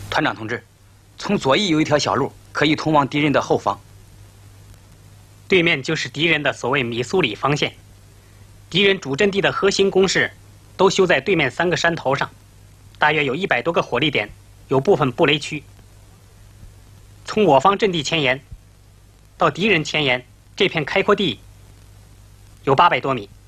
团长同志，从左翼有一条小路，可以通往敌人的后方。 对面就是敌人的所谓米苏里防线，敌人主阵地的核心工事都修在对面3个山头上，大约有100多个火力点，有部分布雷区。从我方阵地前沿到敌人前沿，这片开阔地有800多米。